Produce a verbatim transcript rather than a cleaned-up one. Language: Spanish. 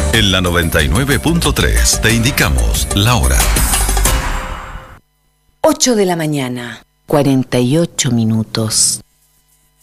En la noventa y nueve punto tres te indicamos la hora. ocho de la mañana, cuarenta y ocho minutos.